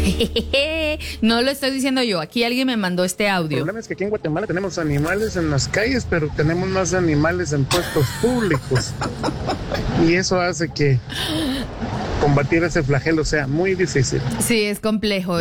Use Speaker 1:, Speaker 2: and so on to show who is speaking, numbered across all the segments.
Speaker 1: No lo estoy diciendo yo, aquí alguien me mandó este audio.
Speaker 2: El problema es que aquí en Guatemala tenemos animales en las calles, pero tenemos más animales en puestos públicos. Y eso hace que combatir ese flagelo sea muy difícil.
Speaker 1: Sí, es complejo.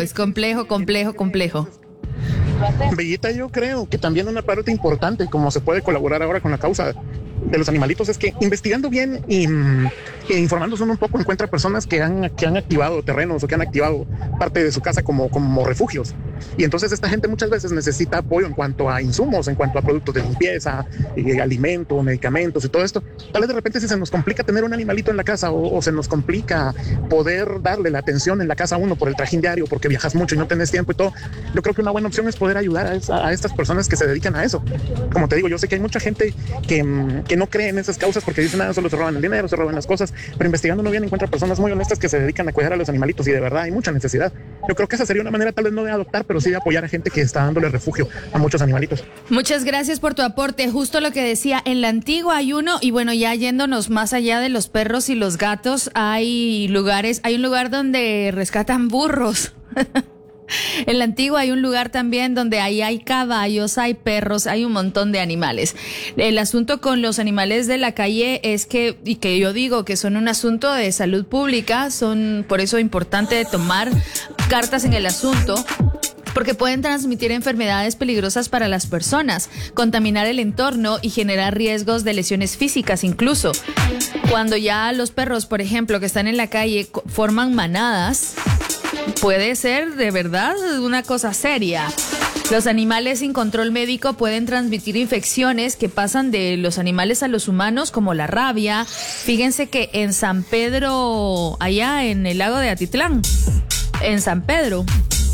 Speaker 2: Bellita, yo creo que también una parte importante, como se puede colaborar ahora con la causa de los animalitos, es que investigando bien y informándose uno un poco, encuentra personas que han activado terrenos o que han activado parte de su casa como refugios. Y entonces esta gente muchas veces necesita apoyo en cuanto a insumos, en cuanto a productos de limpieza, alimentos, medicamentos y todo esto. Tal vez de repente si se nos complica tener un animalito en la casa o se nos complica poder darle la atención en la casa a uno por el trajín diario, porque viajas mucho y no tenés tiempo y todo, yo creo que una buena opción es poder ayudar a estas personas que se dedican a eso. Como te digo, yo sé que hay mucha gente que no cree en esas causas porque dicen, solo se roban el dinero, se roban las cosas, pero investigando uno bien encuentra personas muy honestas que se dedican a cuidar a los animalitos y de verdad hay mucha necesidad. Yo creo que esa sería una manera tal vez no de adoptar, pero sí de apoyar a gente que está dándole refugio a muchos animalitos.
Speaker 1: Muchas gracias por tu aporte. Justo lo que decía, en la Antigua hay uno, y bueno, ya yéndonos más allá de los perros y los gatos, hay un lugar donde rescatan burros. En la Antigua hay un lugar también donde ahí hay caballos, hay perros, hay un montón de animales. El asunto con los animales de la calle es que yo digo que son un asunto de salud pública, son por eso importante tomar cartas en el asunto, porque pueden transmitir enfermedades peligrosas para las personas, contaminar el entorno y generar riesgos de lesiones físicas incluso. Cuando ya los perros, por ejemplo, que están en la calle forman manadas, puede ser de verdad una cosa seria. Los animales sin control médico pueden transmitir infecciones que pasan de los animales a los humanos, como la rabia. Fíjense que en San Pedro, allá en el lago de Atitlán, en San Pedro,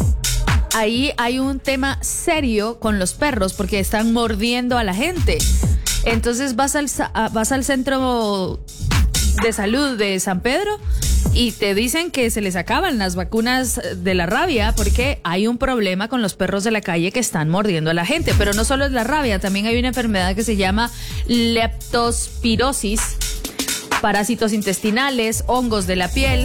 Speaker 1: ahí hay un tema serio con los perros porque están mordiendo a la gente. Entonces vas al centro de salud de San Pedro y te dicen que se les acaban las vacunas de la rabia porque hay un problema con los perros de la calle que están mordiendo a la gente. Pero no solo es la rabia, también hay una enfermedad que se llama leptospirosis, parásitos intestinales, hongos de la piel.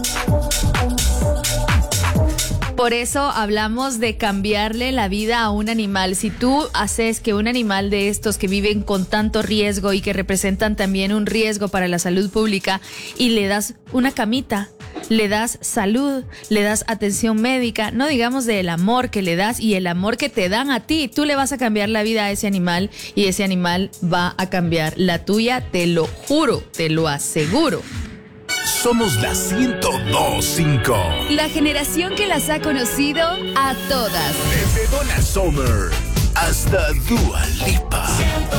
Speaker 1: Por eso hablamos de cambiarle la vida a un animal. Si tú haces que un animal de estos que viven con tanto riesgo y que representan también un riesgo para la salud pública y le das una camita, le das salud, le das atención médica, no digamos del amor que le das y el amor que te dan a ti, tú le vas a cambiar la vida a ese animal y ese animal va a cambiar la tuya, te lo juro, te lo aseguro.
Speaker 3: Somos la 102.5.
Speaker 4: La generación que las ha conocido a todas.
Speaker 3: Desde Donna Summer hasta Dua Lipa.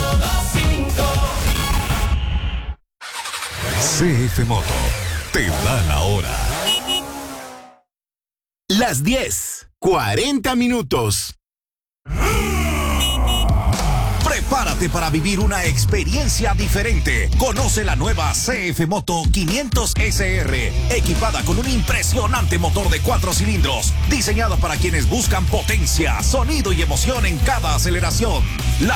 Speaker 3: 102.5. CF Moto te da la hora. Las 10:40 minutos. Prepárate para vivir una experiencia diferente. Conoce la nueva CF Moto 500 SR, equipada con un impresionante motor de 4 cilindros, diseñado para quienes buscan potencia, sonido y emoción en cada aceleración. La